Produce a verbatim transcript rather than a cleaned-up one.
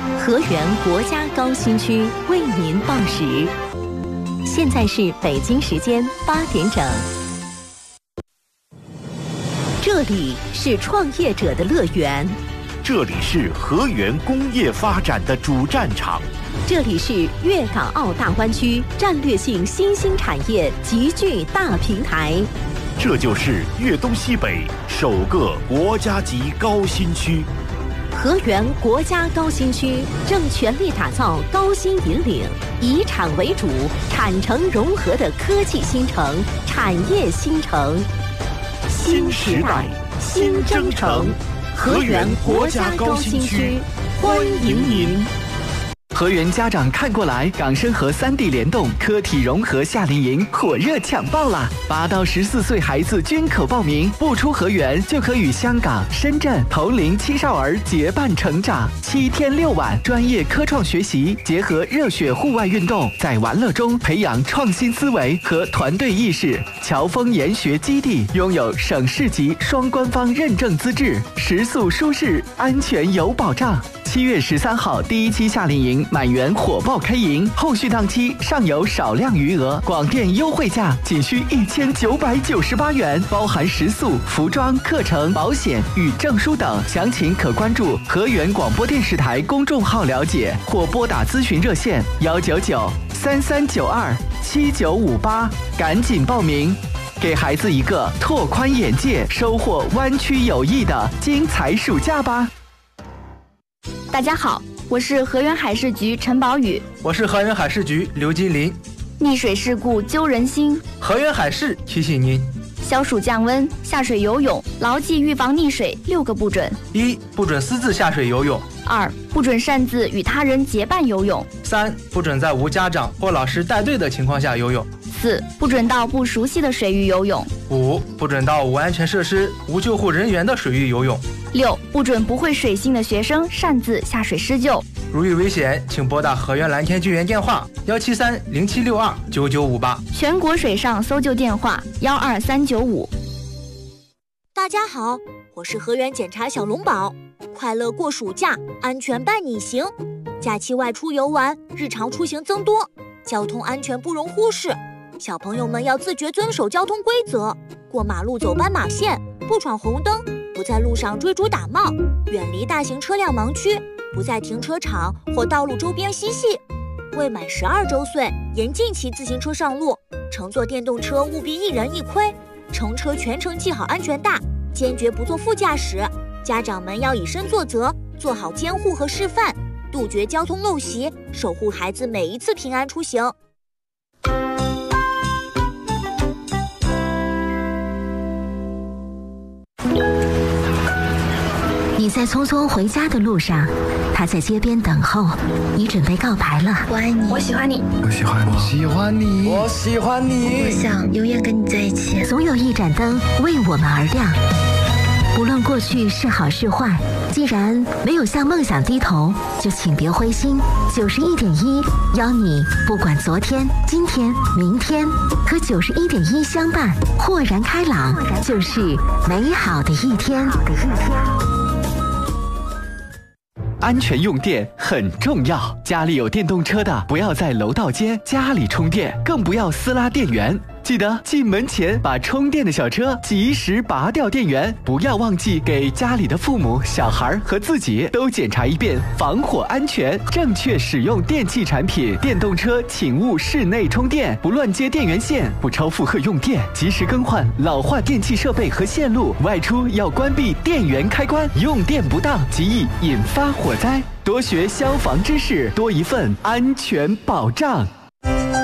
河源国家高新区为您报时。现在是北京时间八点整。这里是创业者的乐园， 这里是河源工业发展的主战场， 这里是粤港澳大湾区战略性新兴产业集聚大平台， 这就是粤东西北首个国家级高新区。 河源国家高新区正全力打造高新引领、以产为主、产城融合的科技新城、产业新城。 新时代，新征程，河源国家高新区，欢迎您。 河源家长看过来，港深河三地联动科体融合夏令营火热抢报啦！八到十四岁孩子均可报名，不出河源就可与香港、深圳同龄青少儿结伴成长。七天六晚，专业科创学习结合热血户外运动，在玩乐中培养创新思维和团队意识。侨丰研学基地拥有省市级双官方认证资质，食宿舒适，安全有保障。七月十三号第一期夏令营满员火爆开营，后续档期尚有少量余额，广电优惠价仅需一千九百九十八元，包含食宿、服装、课程、保险与证书等。详情可关注河源广播电视台公众号了解，或拨打咨询热线幺九九三三九二七九五八，赶紧报名，给孩子一个拓宽眼界、收获湾区友谊的精彩暑假吧。 大家好，我是河源海事局陈宝宇， 我是河源海事局刘金林。 溺水事故揪人心， 河源海事提醒您： 消暑降温，下水游泳，牢记预防溺水六个不准： 一、不准私自下水游泳； 二、不准擅自与他人结伴游泳； 三、不准在无家长或老师带队的情况下游泳； 四、不准到不熟悉的水域游泳； 五、不准到无安全设施、无救护人员的水域游泳； 六、不准不会水性的学生擅自下水施救。 如遇危险，请拨打河源蓝天救援电话幺七三零七六二九九五八， 全国水上搜救电话幺二三九五。 大家好，我是河源检察小龙宝，快乐过暑假，安全伴你行。假期外出游玩，日常出行增多，交通安全不容忽视。小朋友们要自觉遵守交通规则，过马路走斑马线，不闯红灯，不在路上追逐打闹，远离大型车辆盲区，不在停车场或道路周边嬉戏。未满十二周岁严禁骑自行车上路，乘坐电动车务必一人一盔，乘车全程系好安全带，坚决不做副驾驶。家长们要以身作则，做好监护和示范，杜绝交通陋习，守护孩子每一次平安出行。 你在匆匆回家的路上，他在街边等候，你准备告白了。 我爱你，我喜欢你， 我喜欢你，喜欢你， 我喜欢你， 我想永远跟你在一起。 总有一盏灯为我们而亮，不论过去是好是坏，既然没有向梦想低头，就请别灰心。九十一点一邀你不管昨天、今天、明天，和九十一点一相伴，豁然开朗，就是美好的一天。 安全用电很重要，家里有电动车的不要在楼道间家里充电，更不要私拉电源。记得进门前把充电的小车及时拔掉电源，不要忘记给家里的父母、小孩和自己都检查一遍防火安全，正确使用电器产品。电动车请勿室内充电，不乱接电源线，不超负荷用电，及时更换老化电器设备和线路。外出要关闭电源开关，用电不当极易引发火灾。多学消防知识，多一份安全保障。